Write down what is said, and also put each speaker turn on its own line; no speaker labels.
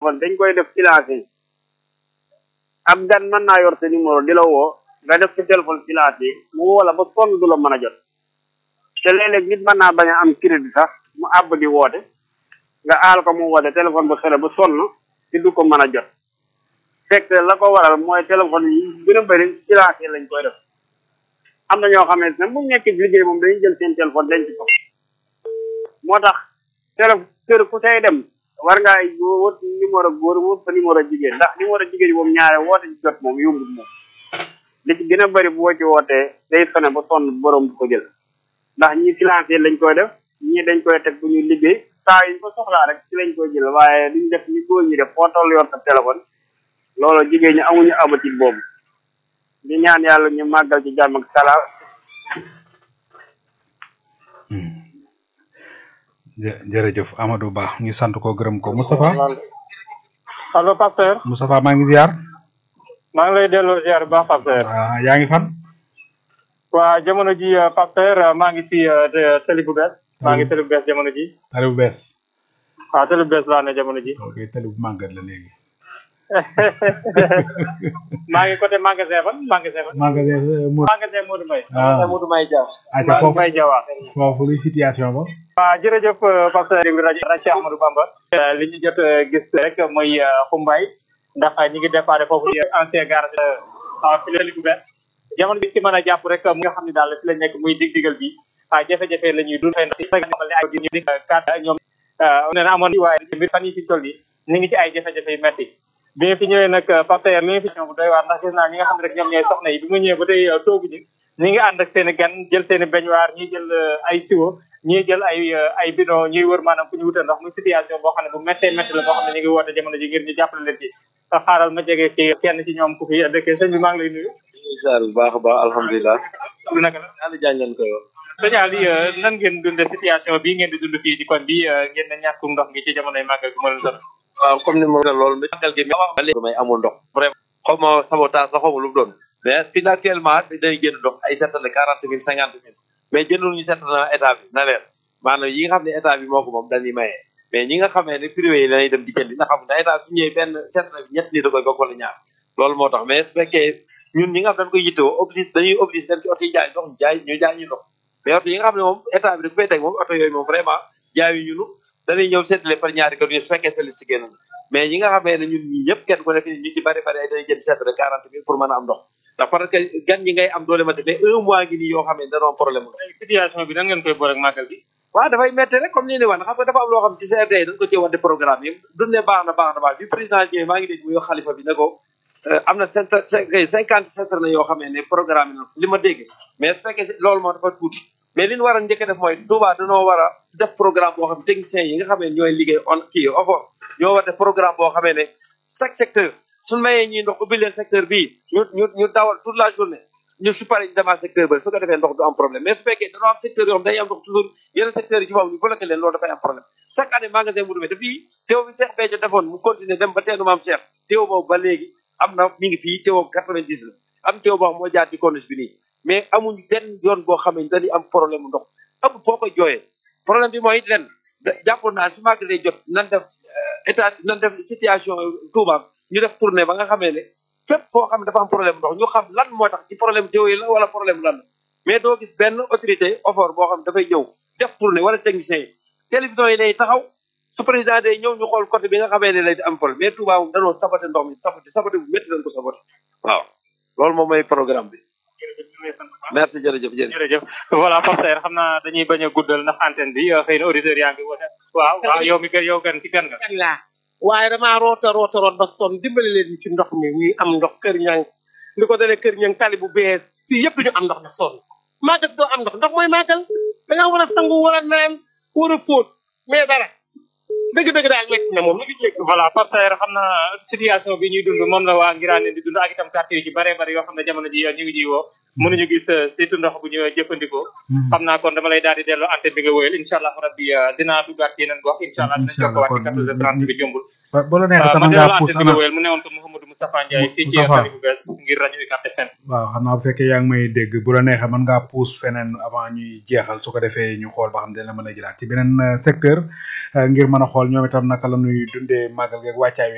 téléphone dañ koy def silencieux ab gan mën naa yor sa numéro di la woo nga def sa téléphone silencieux mu woo la ba sonn du la mën a jot te léeg-léeg nit mën naa bañ a am crédit sax mu àbb di woote nga aal ko mu woote téléphone bu sore ba sonn te du ko mën a jot fekk la ko waral mooy téléphone yi gën a bëri silencieux lañ koy def am na ñoo xamante ne bu ñu nekkee liggéey moom dañuy jël seen téléphone denc ko moo tax kër ku say dem war ngaa wut numéro góor wut sa numéro jigéen ndax numéro jigéen yi moom ñaare woote ci jot moom yombut moom li ci gën a bëri boo ci wootee day sone ba sonn borom bu ko jël ndax ñi silencieux lañ koy def ñii dañ koy teg bu ñuy liggéey saa yi ko soxlaa rek ci lañ koy jël waaye duñ def ni góor ñi def foo toll yor sa téléphone loolu jigéen ñi amuñu habitude boobu di ñaan yàlla ñu màggal ci jàmm ak salaam.
jërëjëf Amadou Ba ñu sant ko gërëm ko Moustapha.
allo Pasteur.
Moustapha maa ngi ziar.
maa ngi lay delloo ziar bu baax Pasteur.
yaa ngi fan.
waa jamono ji Pasteur maa ngi ci télé bu bees. maa ngi télé bu bees jamono ji.
télé bu bees.
waaw télé bu bees laa ne jamono ji.
ok télé bu màggat la léegi.
maa ngi côté magasin ban magasin ban.
magasin
Modou Mbaye.
Modou
Mbaye Dia.
foofu
Mbaye Dia waaw.
foofu luy situation ba.
waaw jërëjëf Pasteur bi rajo Cheikh Ahmadou Bamba. li ñu jot gis rek mooy Xumbaay ndax ñi ngi déparé foofu ci ancien gare fi la bu bees jamono bi ci mën a jàpp rek mu nga xam ne daal fi la nekk muy dig-digal bi jafe-jafe la ñuy dund xëy na ñu dig kat ñoom nee na amoon waaye mbir fan yi fi toll yi ñu ngi ci ay jafe-jafe yu metti bi nga fi ñëwee nag Pasteur li nga fi ñëw bu doy waar ndax gis naa ñi nga xam ne rek ñoom ñooy soxna yi bi ma ñëwee ba tey tooguñu ñi ngi ànd ak seen i gan jël seen i beñuwaar ñii jël ay siwo ñii jël ay bidon ñuy wër maanaam fu ñu wutal ndox muy situation boo xam ne bu méttee métti la boo xam ne ñu ngi woote jamono ji ngir ñu jàppale leen ci xaaral ma jege ci kenn ci ñoom ku fi dëkkee sëñ bi maa ngi lay nuyu.
incha bu baax a baax alhamdulilah.
lu naka la.
Aliou Diagne lañ koy wax.
sëñ Aliou nan ngeen dundee situation bii ngeen di dund fii ci koñ bi ngeen ne ñàkkum ndox gi ci jamonoy màggal gi ma leen sonal.
waaw comme ni ma la loolu màggal gi ba léegi may amul ndox vraiment xaw ma sabotage la xaw ma lu mu doon mais fii actuellement day génn ndox ay seetale 40 000 50 000 mais jëndul ñu seet na état bi na leer maanaam yi nga xam ne état bi moo ko moom dañuy maye mais ñi nga xamee ne privé yi lañuy dem di jëndi nga xam ne état su ñëwee benn seet na bi ñett nit a koy bokk wala ñaar loolu moo tax mais su fekkee ñun ñi nga xam dañ koy yittewoo dañuy obligé dem ci oto yi jaay ndox ñu jaay ñu ndox mais oto yi nga xam ne moom état bi da ko fay teg moom oto yooyu moom vraiment jaayu ñunu dañuy ñëw seetale par ñaari kër su fekkee sa liste génn mais ñi nga xamee ne ñun ñii ñëpp kenn ku nekk ñu ci bari bari ay dañuy jënd seetale 40 000 pour mën a am ndox ndax parce que gan ñi ngay am doole ma mais un mois ngi nii yoo xam ne dañoo am problème
situation bi nan ngeen koy boole ak màggal bi.
waaw dafay métti rek comme ni ni wax xam nga dafa am loo xam ci CRD dañ ko ci war di programme yi dundee baax na bi président ñëwee maa ngi dégg muy wax xalifa bi ne ko am na 57 na yoo xamee ne programme yi li ma dégg mais su fekkee loolu moo dafa tuuti mais li ñu war a njëkk a def mooy Touba dañoo war a def programme boo xam ne techniciens yi nga xamee ñooy liggéey ñoo war def programme boo xamee ne chaque secteur suñu mayee ñii ndox ubbi leen secteur bii ñu dawal toute la journée ñu su paree demaa secteur ba su ko defee ndox du am problème mais su fekkee dañoo am secteur yoo xam dañuy am ndox toujours yeneen secteurs yi ci foofu ñu bloqué leen loolu dafay am problème chaque année magasin bu demee dafii teew bi Cheikh Béthio defoon mu continuer dem ba teenu maam Cheikh teew boobu ba léegi am na mi ngi fii teew 90 la am teew boo xam moo jaar ci corniche bi nii mais amuñ benn yoon boo xam ne dañuy am problème mu ndox amul foo koy jooyee problème bi mooy len jàppoon naa su màgg day jot nan def situation Touba ñu def tournée ba nga xamee ne fépp foo xam ne dafa am problème ndox ñu xam lan moo tax ci problème teew yi la wala problème lan la mais doo gis benn autorité offort boo xam ne dafay ñëw def tournée wala technicien yi télévision yi lay taxaw su président day ñëw ñu xool côté bi nga xamee ne lay am problème mais Touba moom danoo saboté ndox mi saboté bu métti lañ ko saboté waaw loolu moom mooy programme bi. merci jërëjëf.
voilà Pasteur xam naa dañuy bañ a guddal ndax antenne bi xëy na auditeurs yaa ngi woote. waaw yow gan ci gan nga.
waaye damaa root ba sonn dimbali leen ci ndox mi ñuy am ndox kër ñang li ko dalee kër ñang tali bu bees fii yëpp ñu am ndox na sonn màggal doo am ndox mooy màggal da nga war a sangu war a naan war a fóot mais dara dëgg-dëgg daal métti na moom ñu ngi jégg
voilà Pasteur xam naa situation bi ñuy dund moom la waa Ngiraane di dund ak itam quartier yi ci bare bare yoo xam ne jamono ji ñu ngi ñuy woo mënuñu gis surtout ndox bu ñu jëfandikoo xam naa kon dama lay daal di delloo antenne bi nga wóyal incha allah rabbi dinaa duggaat ci yeneen gox incha allah dinañ jokkowaat ci 14h30 bi jombul
bu la neexee sama nga pousse
antenne bi nga wóyal mu newoon ko Mouhamadou Moustapha Ndiaye fii ci tali bu bees ngir rajo UCAB FM
waaw xam naa bu fekkee yaa ngi may dégg bu la neexee mën ngaa pousse feneen avant ñuy jeexal su ko defee ñu xool ba xam ne la mën a jëlaat ci beneen secteur ngir mën a xool ñoom itam naka la ñuy dundee màggal geeg wàccaay